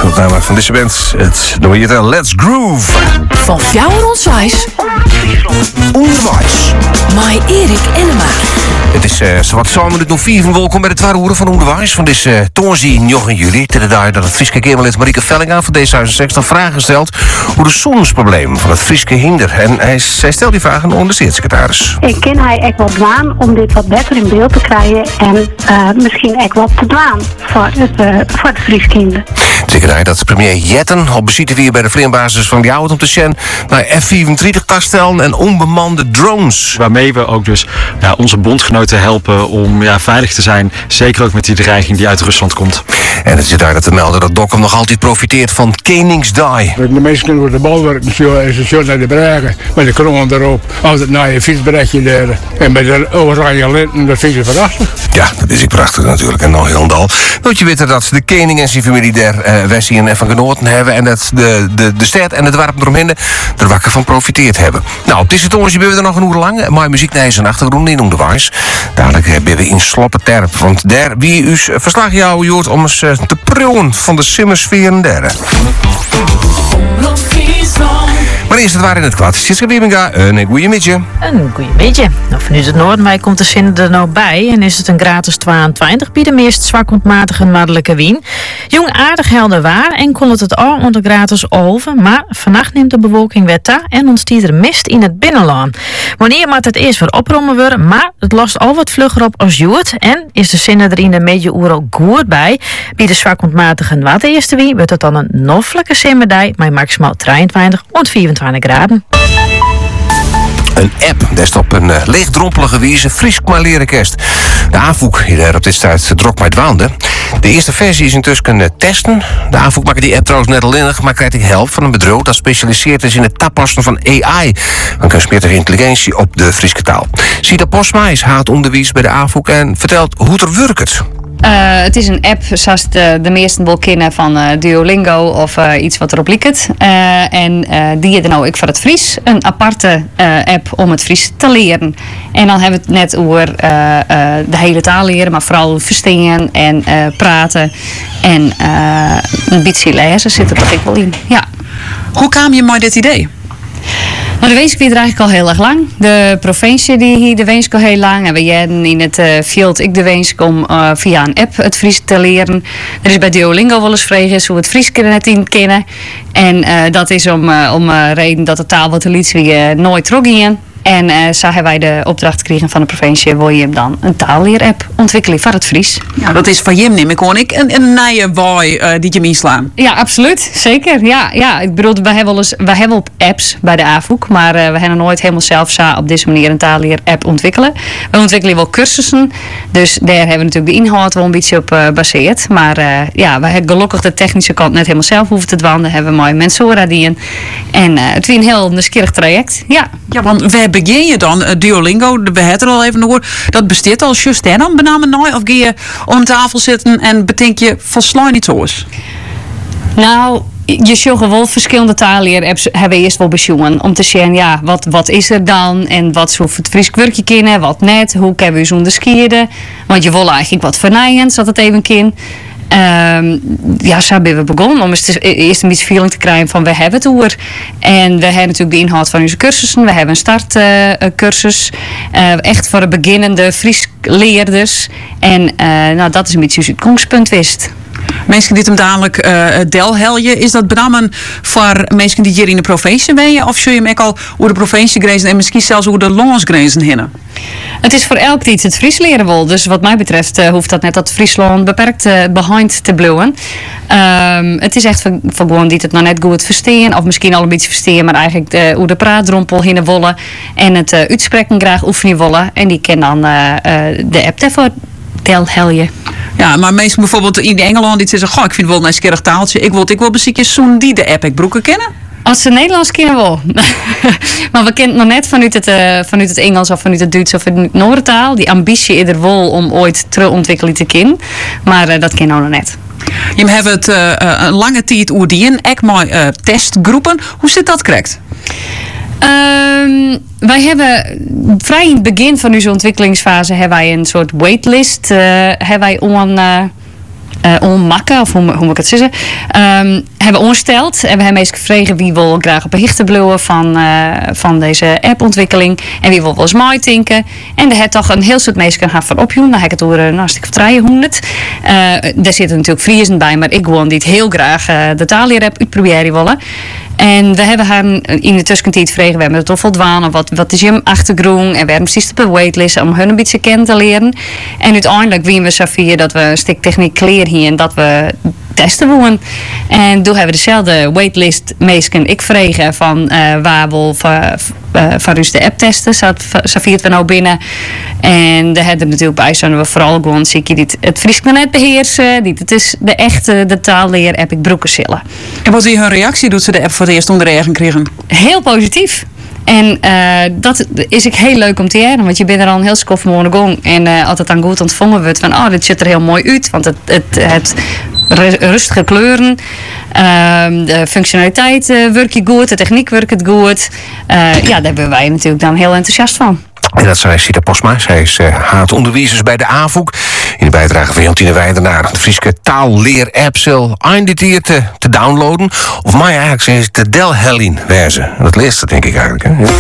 Het naam van deze band. Het noem je het Let's Groove. Van Fjouwer Onswijs. Onderwijs. Mai Erik Enema. Het is zowat zomer minuut nog 4 van welkom bij de tweede hoeren van Onderwijs. Van deze toonzie 9 juli. Ten dag dat het Frieske Kamerlid Marieke Vellinga van D66 vragen stelt hoe de soms-probleem van het Frieske hinder. En zij stelt die vragen aan de staatssecretaris. Ik ken hij echt wel dwaan om dit wat beter in beeld te krijgen en misschien echt wat te dwaan voor het Frieske hinder. Zeker dat premier Jetten op bezoek weer bij de vleerbasis van die auto om te zien naar F-35-kastelen en onbemande drones. Waarmee we ook dus onze bondgenoten helpen om veilig te zijn. Zeker ook met die dreiging die uit Rusland komt. En het is daar te melden dat Dokkum nog altijd profiteert van Koningsdag. De meesten kunnen door de bal werken, zo naar de bregen, met de kroon erop. Altijd naar je fietsbrechtje daar. En bij de oranje linten, dat vind je prachtig. Ja, dat is ik prachtig natuurlijk. En nog heel dal. Moet je weten dat de koning en zijn familie daar Wessie en van genoten hebben. En dat de stad en het dorp eromheen er wakker van profiteerd hebben. Nou, op deze toonje ben we er nog een uur lang. Mooie muziek naar zijn achtergrond in Onderwijs. Dadelijk ben we in Sloppeterp. Want daar wie u verslag jou joort om eens te proeven van de simmersfeer daar. Maar eerst het waar in het kwad. Siska Wiebinga, een goeie midje. Een goeie midje. Nou, vanuit het noorden mij komt de zin er nou bij. En is het een gratis 22 bij de meest zwak ontmatige maddelijke wien. Jong aardig helder waar en kon het al onder gratis over. Maar vannacht neemt de bewolking weer ta en ontstiet er mist in het binnenland. Wanneer moet het eerst weer oprommen worden, maar het lost al wat vlugger op als joert. En is de zin er in de medio-uur al goed bij. Bij de zwak ontmatige wat eerste wie wordt het dan een noffelijke simmerdij met maximaal 23 en 24 graden. Een app, dat is op een leegdrompelige wijze Friesk maar leren kerst. De aanvoek hier op dit tijd drok mij dwaande. De eerste versie is intussen kunnen testen. De aanvoek maakt die app trouwens net alleen, maar krijgt ik help van een bedrijf dat specialiseert is in het toepassen van AI, van kunstmatige intelligentie op de Frieske taal. Sita Posma is haatonderwijs bij de aanvoek en vertelt hoe het er werkt. Het is een app zoals de meesten wel kennen van Duolingo of iets wat erop lijkt. En die is nou ook voor het Fries. Een aparte app om het Fries te leren. En dan hebben we het net over de hele taal leren, maar vooral verstaan en praten. En een beetje lezen zit er toch ook wel in. Ja. Hoe kwam je met dit idee? Nou, de Weensk weer er eigenlijk al heel erg lang. De provincie die hier de Weensk al heel lang. En we hebben in het veld ik de Weensk om via een app het Fries te leren. Er is bij Duolingo wel eens vragen hoe het Fries net in kennen. En dat is om reden dat de taal wat de lieds weer nooit teruggingen. En zo hebben wij de opdracht gekregen van de provincie, wil je dan een taalleer-app ontwikkelen voor het Fries. Ja, dat is van Jim, neem ik aan. Een nieuwe waai die je meeslaan. Ja, absoluut. Zeker. Ja. Ik bedoel, we hebben op apps bij de AVOEK, maar we hebben nooit helemaal zelf op deze manier een taalleer-app ontwikkelen. We ontwikkelen wel cursussen, dus daar hebben we natuurlijk de inhoud wel een beetje op gebaseerd. Maar we hebben gelukkig de technische kant net helemaal zelf hoeven te dwanden. Hebben we mooie mensen die in. En het is een heel nieuwsgierig traject. Ja, want waar begin je dan? Duolingo, we hebben er al even over. Dat besteedt al juist daar dan benamen nooit? Of ga je om tafel zitten en bedenk je volslaan iets oors? Nou, je zult wel verschillende taalleer-apps hebben eerst wel besjoen. Om te zien, wat is er dan? En wat zou het Fries werkje kennen, wat net? Hoe kunnen we zonder skieren? Want je wil eigenlijk wat vernijden, zodat het even kan. Zo hebben we begonnen om eerst een beetje feeling te krijgen van we hebben het over. En we hebben natuurlijk de inhoud van onze cursussen. We hebben een startcursus. Echt voor de beginnende Fries leerders. En dat is een beetje het uitgangspunt wist. Mensen die hem dadelijk delhelje, is dat benammen voor mensen die hier in de provincie wonen? Of zul je hem ook al over de provincie grenzen en misschien zelfs over de landsgrenzen heen? Het is voor elk die het Fries leren wil. Dus wat mij betreft hoeft dat net dat Friesland beperkt behind te blijven. Het is echt voor gewoon die het nog net goed verstaan. Of misschien al een beetje verstaan, maar eigenlijk hoe de praatdrompel heen willen. En het uitspreken graag oefenen willen. En die kennen dan de app daarvoor delhelje. Ja, maar mensen bijvoorbeeld in Engeland die zeggen, ik vind het wel een keerig taaltje. Ik wil beziekjes zo'n die de app ik broeken kennen. Als ze Nederlands kennen wel. Maar we kennen nog net vanuit het Engels of vanuit het Duits of vanuit de Noordertaal. Die ambitie is er wel om ooit te ontwikkelen te kennen. Maar dat kennen we nog net. Je hebt het een lange tijd oerdien, ook maar testgroepen. Hoe zit dat correct? Wij hebben vrij in het begin van onze ontwikkelingsfase hebben wij een soort waitlist hebben wij onmakken, of hoe moet ik het zeggen, hebben ongesteld. En we hebben meest gevraagd wie wil graag op een hichte blijven van deze appontwikkeling. En wie wil wel eens mooi tinken. En er heeft toch een heel soort mensen gaan van opjoen. Dan heb ik het over een stuk van 300. Daar zitten natuurlijk Friesen bij, maar ik gewoon die het heel graag de taalleer heb uitproberen willen. En we hebben haar in de tussentijd vregen, we hebben het al voldaan, wat is je achtergrond en waarom zit op een waitlist om hun een beetje kennen te leren. En uiteindelijk wien we Safia dat we een stuk techniek leren hier en dat we testen willen. En toen hebben we dezelfde waitlist meesken ik vregen van waar we van dus de app testen. Safia het we nou binnen. En daar hebben we natuurlijk bij zijn we vooral gewoon zie je dit het Fries net beheersen. Het is de echte de taalleer app ik broeken zullen. En wat is hun reactie doet ze de app voor het eerst onder de eigen kregen? Heel positief. En dat is ik heel leuk om te horen, want je bent er al een heel skof mooi gang. En als het dan goed ontvangen wordt van, dit ziet er heel mooi uit, want het rustige kleuren, de functionaliteit werkt je goed, de techniek werkt goed. Daar hebben wij natuurlijk dan heel enthousiast van. En dat zei Sita Posma. Zij is haatonderwijzers bij de AVOEK. In de bijdrage van Jantine Weidenaar. De Friese taalleer-app zal eindelijk te downloaden. Of mij eigenlijk is het de Delhellin wijze. Dat leest het denk ik eigenlijk. Hè? Ja.